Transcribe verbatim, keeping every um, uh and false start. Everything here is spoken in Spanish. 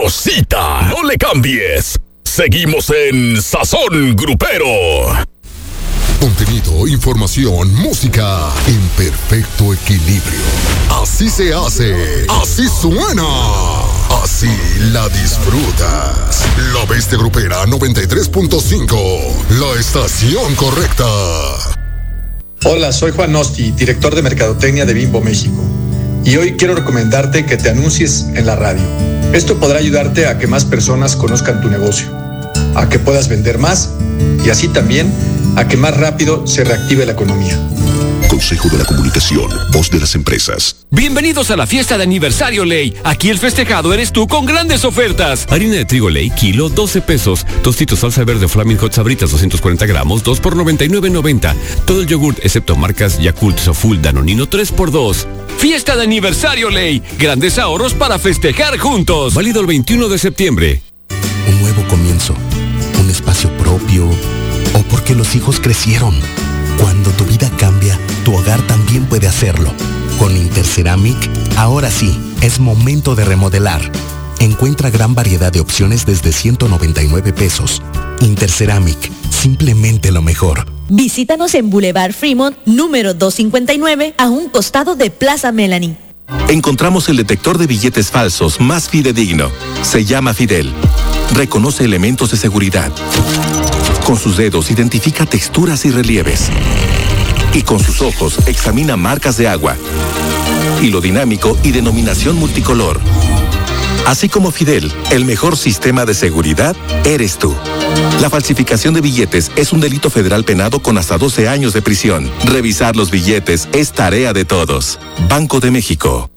sabrosita. No le cambies. Seguimos en Sazón Grupero. Contenido, información, música en perfecto equilibrio. Así se hace, así suena, así la disfrutas. La Bestia Grupera noventa y tres punto cinco, la estación correcta. Hola, soy Juan Nosti, director de Mercadotecnia de Bimbo México. Y hoy quiero recomendarte que te anuncies en la radio. Esto podrá ayudarte a que más personas conozcan tu negocio, a que puedas vender más y así también a que más rápido se reactive la economía. Consejo de la Comunicación, voz de las empresas. Bienvenidos a la fiesta de aniversario Ley. Aquí el festejado eres tú con grandes ofertas. Harina de trigo Ley, kilo, doce pesos. Tostitos salsa verde Flaming Hot Sabritas, doscientos cuarenta gramos, dos por noventa y nueve noventa. Todo el yogurt, excepto marcas Yakult, Soful, Danonino, tres por dos. Fiesta de aniversario Ley. Grandes ahorros para festejar juntos. Válido el veintiuno de septiembre. Un nuevo comienzo. Un espacio propio. O porque los hijos crecieron. Cuando tu vida cambia, tu hogar también puede hacerlo. Con Interceramic, ahora sí, es momento de remodelar. Encuentra gran variedad de opciones desde ciento noventa y nueve pesos. Interceramic, simplemente lo mejor. Visítanos en Boulevard Fremont, número doscientos cincuenta y nueve, a un costado de Plaza Melanie. Encontramos el detector de billetes falsos más fidedigno. Se llama Fidel. Reconoce elementos de seguridad. Con sus dedos identifica texturas y relieves. Y con sus ojos examina marcas de agua, hilo dinámico y denominación multicolor. Así como Fidel, el mejor sistema de seguridad eres tú. La falsificación de billetes es un delito federal penado con hasta doce años de prisión. Revisar los billetes es tarea de todos. Banco de México.